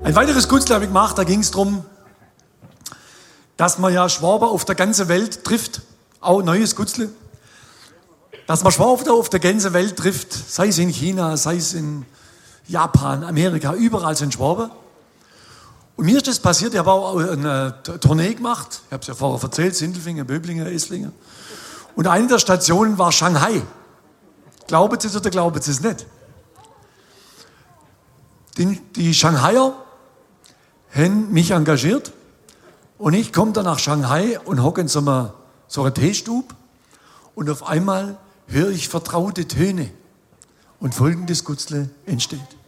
Ein weiteres Gutzle habe ich gemacht, da ging es darum, dass man ja Schwaber auf der ganzen Welt trifft, auch ein neues Gutzle, dass man Schwaber auf der ganzen Welt trifft, sei es in China, sei es in Japan, Amerika, überall sind Schwaber. Und mir ist das passiert, ich habe auch eine Tournee gemacht, ich habe es ja vorher erzählt, Sindelfingen, Böblingen, Esslingen. Und eine der Stationen war Shanghai. Glauben Sie es oder glauben Sie es nicht? Die Shanghaier haben mich engagiert und ich komme dann nach Shanghai und hocke in so einer Teestube und auf einmal höre ich vertraute Töne und folgendes Gutzle entsteht.